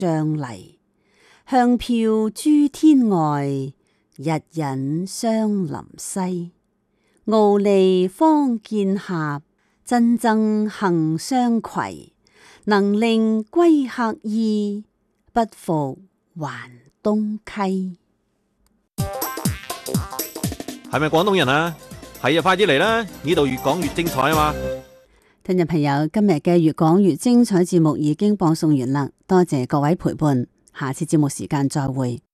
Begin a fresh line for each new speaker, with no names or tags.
將嚟，香飄諸天外，日隱相林西。傲利方見俠，珍憎幸相攜。能令歸客意，不復還東溪。
係咪廣東人啊？係啊，快啲嚟啦！呢度越講越精彩啊嘛！
聽眾朋友，今日嘅越講越精彩節目已經播送完啦，多謝各位陪伴，下次節目時間再會。